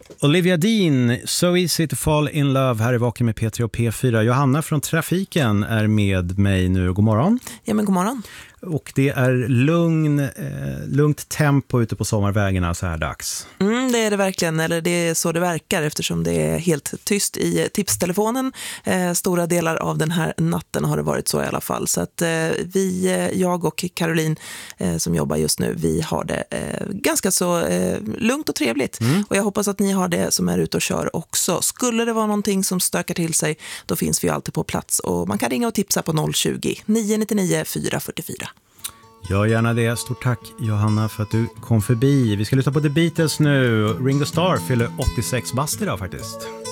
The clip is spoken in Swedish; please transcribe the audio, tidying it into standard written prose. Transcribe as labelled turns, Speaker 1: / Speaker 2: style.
Speaker 1: Olivia Dean, So Easy to Fall in Love, här är Vaken med P3 och P4. Johanna från Trafiken är med mig nu. God morgon.
Speaker 2: Ja, men god morgon.
Speaker 1: Och det är lugnt tempo ute på sommarvägarna så här dags.
Speaker 2: Det är det verkligen, eller det är så det verkar eftersom det är helt tyst i tipstelefonen. Stora delar av den här natten har det varit så i alla fall. Så att jag och Caroline som jobbar just nu, vi har det ganska så lugnt och trevligt. Och jag hoppas att ni har det som är ute och kör också. Skulle det vara någonting som stökar till sig, då finns vi ju alltid på plats. Och man kan ringa och tipsa på 020-999 444.
Speaker 1: Gör gärna det. Stort tack Johanna för att du kom förbi. Vi ska lyssna på The Beatles nu. Ringo Starr fyller 86 bast idag faktiskt.